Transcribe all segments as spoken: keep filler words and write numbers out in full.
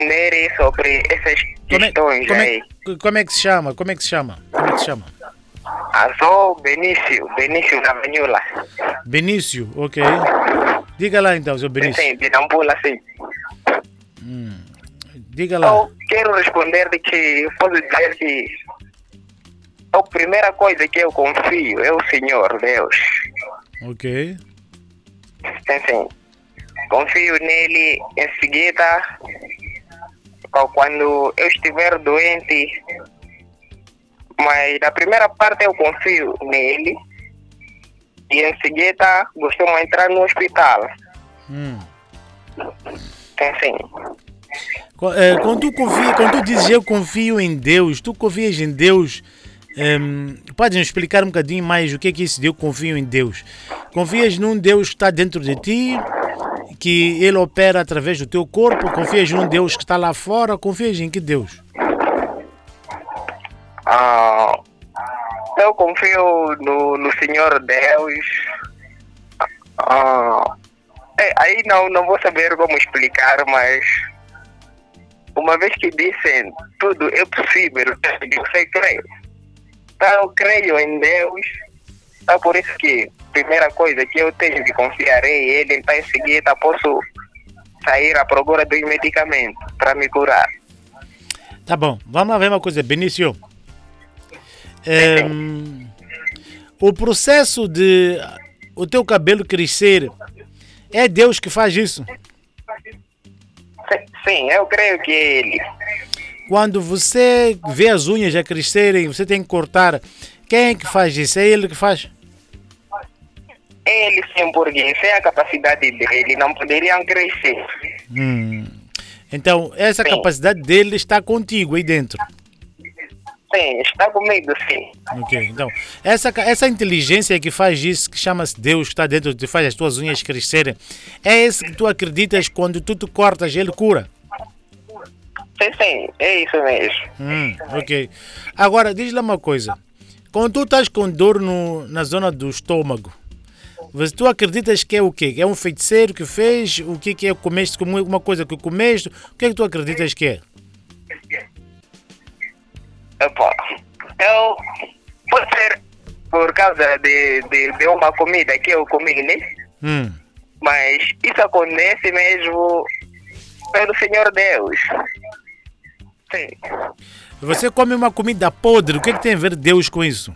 responder sobre essas Como é, questões como, aí. é, como é que se chama? Como é que se chama? Como é que se chama? Ah, sou Benício, Benício da Vanhula. Benício, ok. Diga lá então, seu Benício. Sim, de Nampula, sim. Hum. Diga lá. Eu quero responder de que posso dizer que a primeira coisa que eu confio é o Senhor Deus. Ok. Sim, sim. Confio nele. Em seguida, quando eu estiver doente, mas na primeira parte eu confio nele e em seguida costumo entrar no hospital. Hum. Sim, sim. Quando tu confia, quando tu dizes eu confio em Deus, tu confias em Deus? Um, podes me explicar um bocadinho mais o que é que isso de eu confio em Deus? Confias num Deus que está dentro de ti, que ele opera através do teu corpo? Confias num Deus que está lá fora? Confias em que Deus? Ah, eu confio no, no Senhor Deus. Ah, é, aí não, não vou saber como explicar, mas uma vez que dizem tudo é possível, você crê. Então eu creio em Deus. Então por isso que a primeira coisa que eu tenho que confiar em Ele, então em seguida posso sair à procura dos medicamentos para me curar. Tá bom, vamos lá ver uma coisa, Benício. Um, o processo de o teu cabelo crescer, é Deus que faz isso? Sim, eu creio que é Ele. Quando você vê as unhas a crescerem, você tem que cortar. Quem é que faz isso? É Ele que faz? Ele sim, porque sem a capacidade dele não poderiam crescer. Hum. Então, essa sim. capacidade dele está contigo aí dentro? Sim, está comigo, sim. Ok, então, essa, essa inteligência que faz isso, que chama-se Deus, que está dentro de ti, faz as tuas unhas crescerem, é esse que tu acreditas quando tu te cortas, ele cura? Sim, sim, é isso mesmo. Hum, ok. Agora, diz lá uma coisa. Quando tu estás com dor no, na zona do estômago, você, tu acreditas que é o quê? É um feiticeiro que fez? O que, que é? Comeste alguma coisa que comeste? O que é que tu acreditas que é? Epa, eu, pode ser por causa de, de, de uma comida que eu comi, né? Hum. Mas isso acontece mesmo pelo Senhor Deus. Sim. Você come uma comida podre, o que, é que tem a ver Deus com isso?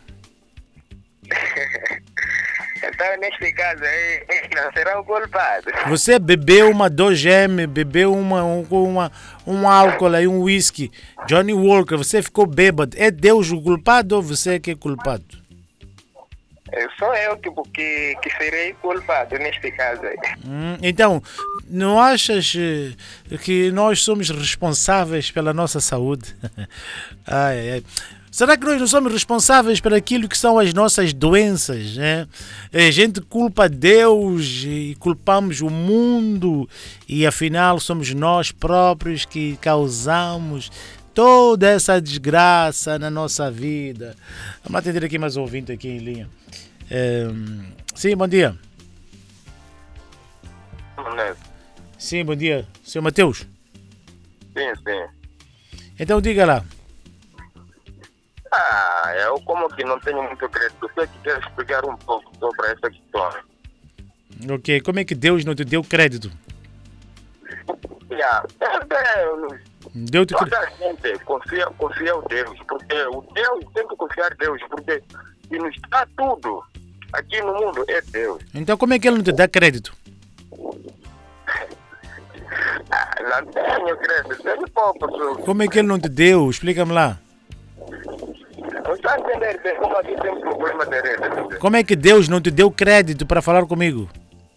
Então, neste caso, aí, não será o culpado. Você bebeu uma dois M, bebeu uma, um, uma, um álcool aí, um whisky, Johnny Walker, você ficou bêbado. É Deus o culpado ou você que é culpado? Sou eu que, que, que serei culpado neste caso aí. Hum, então, não achas que nós somos responsáveis pela nossa saúde? ai, ai. Será que nós não somos responsáveis por aquilo que são as nossas doenças? Né? A gente culpa Deus e culpamos o mundo e afinal somos nós próprios que causamos toda essa desgraça na nossa vida. Vamos atender aqui mais um ouvinte aqui em linha. É... Sim, bom dia. Sim, bom dia. Senhor Mateus? Sim, sim. Então diga lá. Ah, eu como que não tenho muito crédito. Você que quer explicar um pouco sobre essa questão. Ok, como é que Deus não te deu crédito? Yeah. Deus, Deu-te toda a gente confia, confia em Deus, porque o Deus tem que confiar em Deus, porque se nos dá tudo aqui no mundo é Deus. Então como é que ele não te dá crédito? Ah, não tenho crédito, tenho pouco. Como é que ele não te deu? Explica-me lá. Não está entendendo bem como aqui tem um problema de rede. Como é que Deus não te deu crédito para falar comigo?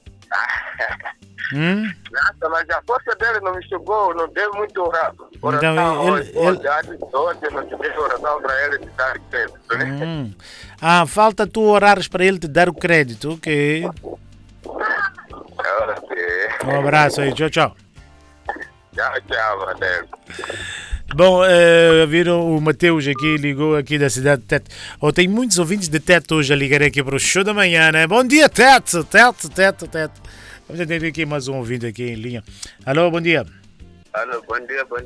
hum? Nossa, mas a força dele não me chegou, não deu muito rápido. Oração, Então, ele, ele, hoje, hoje não te deu oração para ele te dar crédito, né? Hum. Ah, falta tu orares para ele te dar o crédito, ok. Agora sim. Um abraço aí, tchau, tchau. Tchau, tchau, Matheus. Bom, uh, viram o Mateus aqui, ligou aqui da cidade de Tete. Oh, tem muitos ouvintes de Tete hoje a ligar aqui para o show da manhã, né? Bom dia, Tete, Tete, Tete, Tete. Vamos atender aqui mais um ouvinte aqui em linha. Alô, bom dia. Alô, bom dia, bom